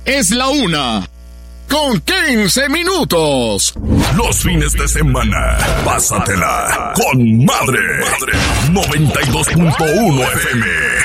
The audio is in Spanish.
Es la 1:15. Los fines de semana, pásatela con madre. 92.1 FM.